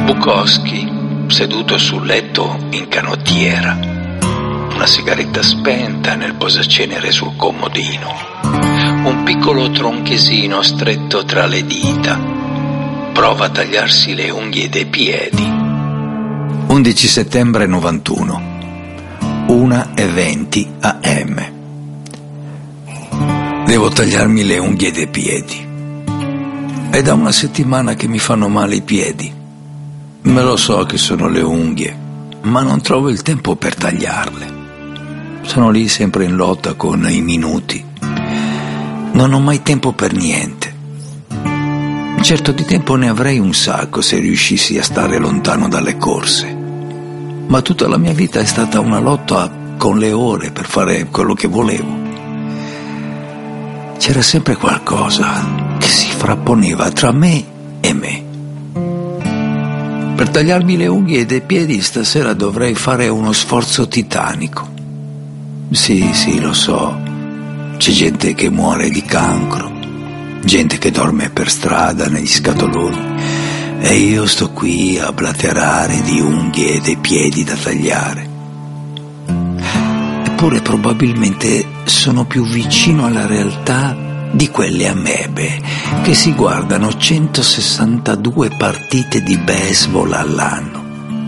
Bukowski, seduto sul letto in canottiera, una sigaretta spenta nel posacenere sul comodino, un piccolo tronchesino stretto tra le dita, prova a tagliarsi le unghie dei piedi. 11 settembre 91, 1:20 AM. Devo tagliarmi le unghie dei piedi. È da una settimana che mi fanno male i piedi. Me lo so che sono le unghie, ma non trovo il tempo per tagliarle. Sono lì sempre in lotta con i minuti. Non ho mai tempo per niente. Certo, di tempo ne avrei un sacco se riuscissi a stare lontano dalle corse. Ma tutta la mia vita è stata una lotta con le ore per fare quello che volevo. C'era sempre qualcosa che si frapponeva tra me e me. Per tagliarmi le unghie dei piedi stasera dovrei fare uno sforzo titanico. Sì, lo so. C'è gente che muore di cancro, gente che dorme per strada negli scatoloni, e io sto qui a blaterare di unghie e dei piedi da tagliare. Eppure probabilmente sono più vicino alla realtà di quelle amebe che si guardano 162 partite di baseball all'anno.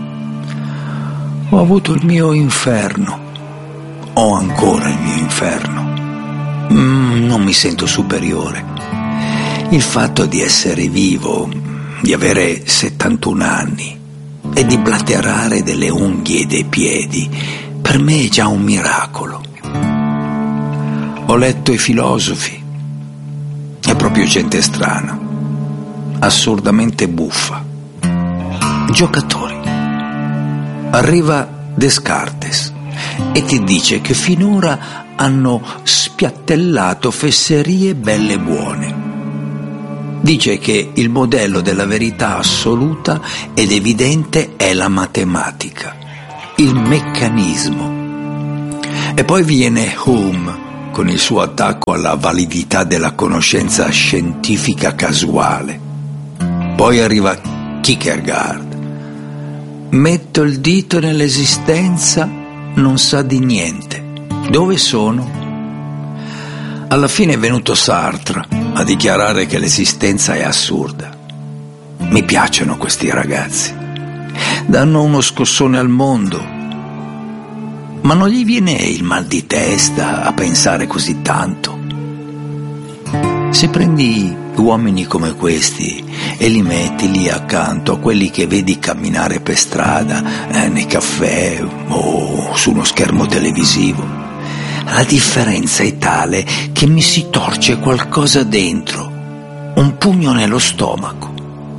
Ho avuto il mio inferno, ho ancora il mio inferno. Non mi sento superiore. Il fatto di essere vivo, di avere 71 anni e di blaterare delle unghie e dei piedi, per me è già un miracolo. Ho letto i filosofi. È proprio gente strana, assurdamente buffa. Giocatori. Arriva Descartes e ti dice che finora hanno spiattellato fesserie belle e buone. Dice che il modello della verità assoluta ed evidente è la matematica, il meccanismo. E poi viene Hume con il suo attacco alla validità della conoscenza scientifica casuale. Poi arriva Kierkegaard. Metto il dito nell'esistenza, non sa di niente. Dove sono? Alla fine è venuto Sartre a dichiarare che l'esistenza è assurda. Mi piacciono questi ragazzi. Danno uno scossone al mondo. Ma non gli viene il mal di testa a pensare così tanto? Se prendi uomini come questi e li metti lì accanto a quelli che vedi camminare per strada, nei caffè o su uno schermo televisivo, la differenza è tale che mi si torce qualcosa dentro, un pugno nello stomaco.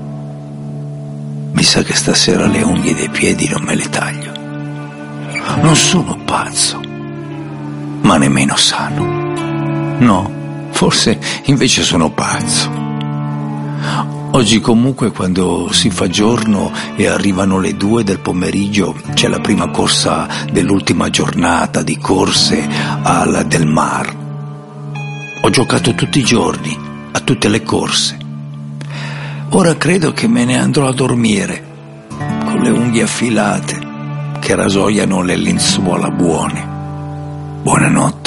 Mi sa che stasera le unghie dei piedi non me le taglio. Non sono pazzo, ma nemmeno sano. No, forse invece sono pazzo. Oggi comunque, quando si fa giorno e arrivano le 2 del pomeriggio, c'è la prima corsa dell'ultima giornata di corse alla Del Mar. Ho giocato tutti i giorni, a tutte le corse. Ora credo che me ne andrò a dormire, con le unghie affilate che rasoiano le lenzuola buone. Buonanotte.